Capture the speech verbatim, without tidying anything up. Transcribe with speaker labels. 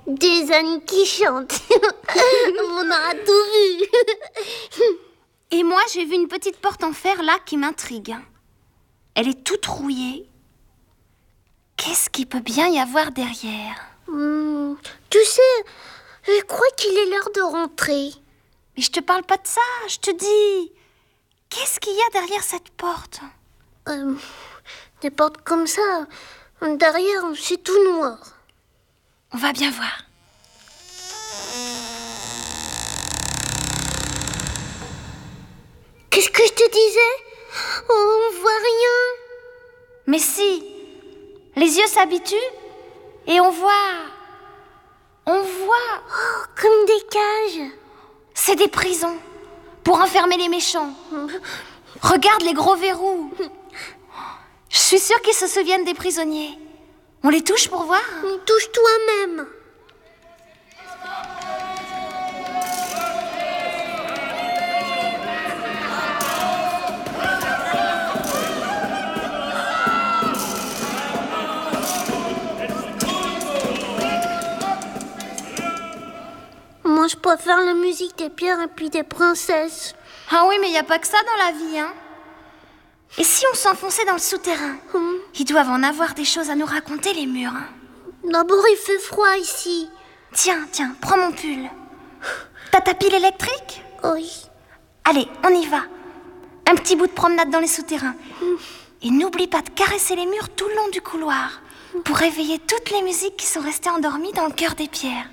Speaker 1: Des ânes qui chantent. On aura tout vu.
Speaker 2: Et moi, j'ai vu une petite porte en fer là qui m'intrigue. Elle est toute rouillée. Qu'est-ce qu'il peut bien y avoir derrière?
Speaker 1: Hum, Tu sais, je crois qu'il est l'heure de rentrer.
Speaker 2: Mais je te parle pas de ça, je te dis... Qu'est-ce qu'il y a derrière cette porte?
Speaker 1: Euh, des portes comme ça, derrière, c'est tout noir.
Speaker 2: On va bien voir.
Speaker 1: Qu'est-ce que je te disais? Oh, on voit rien.
Speaker 2: Mais si, les yeux s'habituent et on voit... On voit...
Speaker 1: Oh, comme des cages.
Speaker 2: C'est des prisons pour enfermer les méchants. Regarde les gros verrous. Je suis sûre qu'ils se souviennent des prisonniers. On les touche pour voir?
Speaker 1: Touche toi-même. Moi, je préfère la musique des pierres et puis des princesses.
Speaker 2: Ah oui, mais il n'y a pas que ça dans la vie, hein. Et si on s'enfonçait dans le souterrain?
Speaker 1: Hum.
Speaker 2: Ils doivent en avoir des choses à nous raconter, les murs. Hein.
Speaker 1: D'abord, il fait froid ici.
Speaker 2: Tiens, tiens, prends mon pull. T'as ta pile électrique?
Speaker 1: Oui.
Speaker 2: Allez, on y va. Un petit bout de promenade dans les souterrains. Hum. Et n'oublie pas de caresser les murs tout le long du couloir pour réveiller toutes les musiques qui sont restées endormies dans le cœur des pierres.